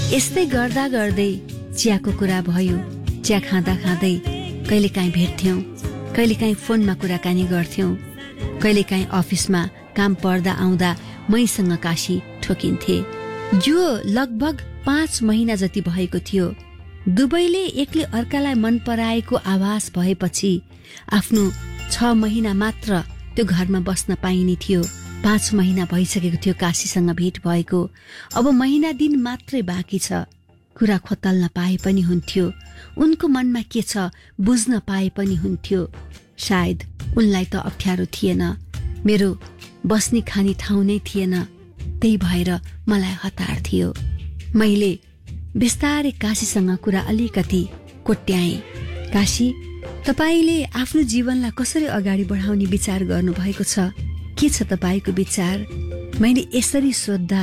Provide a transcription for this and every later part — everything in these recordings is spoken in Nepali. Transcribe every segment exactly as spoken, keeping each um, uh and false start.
यस्तै गर्दा गर्दै चियाको कुरा भयो। चिया खाँदा खाँदै कहिलेकाहीँ भेट्थ्यौँ, कहिलेकाहीँ फोनमा कुराकानी गर्थ्यौँ, कहिलेकाहीँ अफिसमा काम पर्दा आउँदा मैसँग काशी ठोकिन्थे। यो लगभग पाँच महिना जति भएको थियो। दुवैले एकले अर्कालाई मन पराएको आभास भएपछि आफ्नो छ महिना मात्र त्यो घरमा बस्न पाइने थियो। पाँच महिना भइसकेको थियो काशीसँग भेट भएको। अब महिना दिन मात्रै बाँकी छ। कुरा खोतल्न पाए पनि हुन्थ्यो, उनको मनमा के छ बुझ्न पाए पनि हुन्थ्यो। सायद उनलाई त अप्ठ्यारो थिएन, मेरो बस्ने खाने ठाउँ नै थिएन, त्यही भएर मलाई हतार थियो। मैले बिस्तारै काशीसँग कुरा अलिकति कोट्याएँ। काशी, तपाईले आफ्नो जीवनलाई कसरी अगाडि बढाउने विचार गर्नुभएको छ? के छ तपाईको विचार? मैले यसरी सोद्धा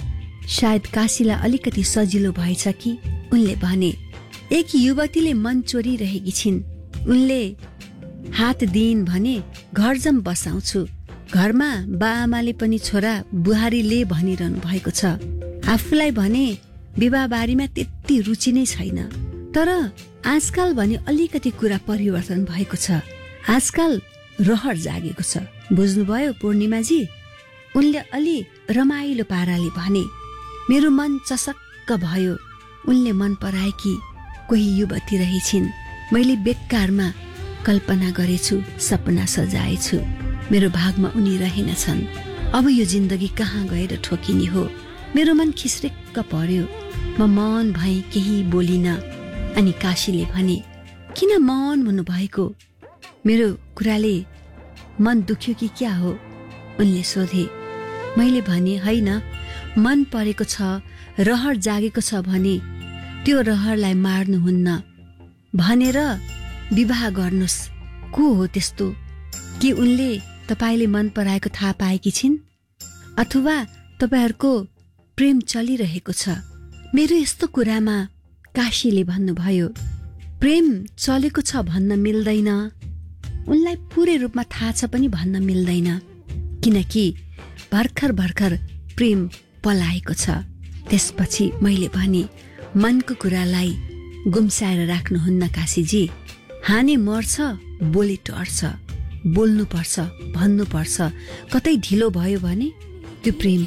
सायद काशीलाई अलिकति सजिलो भएछ कि? उनले भने, एक युवतीले मन चोरिरहेकी छिन्। उनले हात दिइन् भने घर जम बसाउँछु। घरमा बाआमाले पनि छोरा बुहारीले भनिरहनु भएको छ। आफूलाई भने विवाहबारीमा त्यति रुचि नै छैन, तर आजकल भने अलिकति कुरा परिवर्तन भएको छ। आजकल रहर जागेको छ, बुझ्नुभयो पूर्णिमाजी? उनले अलि रमाइलो पाराले भने। मेरो मन चसक्क भयो। उनले मन पराएकी कोही युवती रहेछिन्। मैले बेकारमा कल्पना गरेछु, सपना सजाएछु। मेरो भागमा उनी रहेनछन्। अब यो जिन्दगी कहाँ गएर ठोकिने हो? मेरो मन खिस्रेक्क पर्यो। म मौन भएँ, केही बोलिन। अनि काशीले भने, किन मौन हुनुभएको? मेरो कुराले मन दुख्यो कि क्या हो? उनले सोधे। मैले भने, होइन, मन परेको छ, रहर जागेको छ भने त्यो रहरलाई मार्नुहुन्न भनेर विवाह गर्नुस्। को हो त्यस्तो? कि उनले तपाईले मन पराएको थाहा पाएकी छिन्? अथवा तपाईहरूको प्रेम चलिरहेको छ? मेरो यस्तो कुरामा काशीले भन्नुभयो, प्रेम चलेको छ भन्न मिल्दैन। उनलाई पूरै रूपमा थाहा छ पनि भन्न मिल्दैन, किनकि भर्खर भर्खर प्रेम पलाएको छ। त्यसपछि मैले भने, मनको कुरालाई गुम्साएर राख्नुहुन्न काशीजी। हाने मर्छ, बोली टर्छ। बोल्नुपर्छ, भन्नुपर्छ। कतै ढिलो भयो भने त्यो प्रेम